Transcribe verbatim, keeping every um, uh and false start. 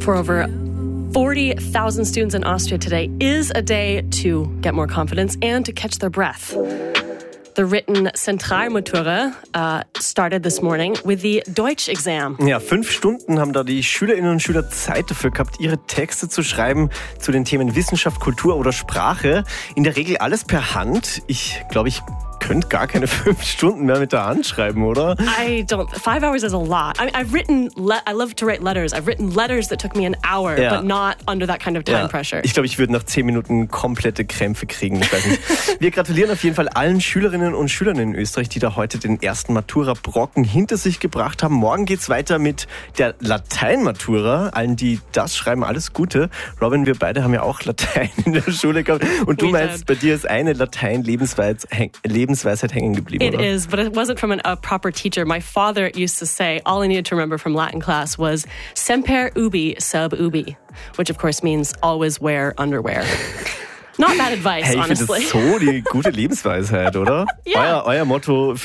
for over forty thousand students in Austria today is a day to get more confidence and to catch their breath. The written Zentralmatura uh, started this morning with the Deutsch exam. Ja, fünf Stunden haben da die Schülerinnen und Schüler Zeit dafür gehabt, ihre Texte zu schreiben zu den Themen Wissenschaft, Kultur oder Sprache. In der Regel alles per Hand. Ich glaube, ich könnte gar keine fünf Stunden mehr mit der Hand schreiben, oder? I don't. Five hours is a lot. I mean, I've written. Le- I love to write letters. I've written letters that took me an hour, Ja. but not under that kind of time Ja. pressure. Ich glaube, ich würde nach zehn Minuten komplette Krämpfe kriegen. Ich weiß nicht. Wir gratulieren auf jeden Fall allen Schülerinnen und Schülern in Österreich, die da heute den ersten Matura-Brocken hinter sich gebracht haben. Morgen geht's weiter mit der Latein-Matura. Allen, die das schreiben, alles Gute. Robin, wir beide haben ja auch Latein in der Schule gehabt. Und du We meinst, did. bei dir ist eine Latein-Lebensweisheit häng- Lebensweisheit hängen geblieben, It oder? is, but it wasn't from an, a proper teacher. My father used to say, all I needed to remember from Latin class was semper ubi sub ubi, which of course means always wear underwear. Not bad advice, Hey, ich finde honestly. das so die gute Lebensweisheit, oder? Ja. Euer, euer Motto